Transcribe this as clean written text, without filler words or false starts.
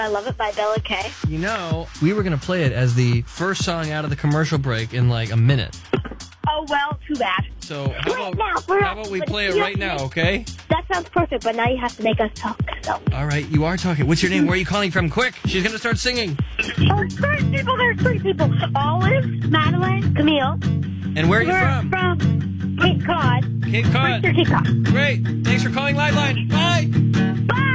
I Love It by Bella Kay. You know, we were going to play it as the first song out of the commercial break in like a minute. Oh, well, too bad. So how about we play it right now, okay? That sounds perfect, but now you have to make us talk. So. All right, you are talking. What's your name? Where are you calling from? Quick, she's going to start singing. Oh, there's three people. Olive, Madeline, Camille. And where are you from? From Cape Cod. Cape Cod. Cape Cod. Great. Thanks for calling Liveline. Bye.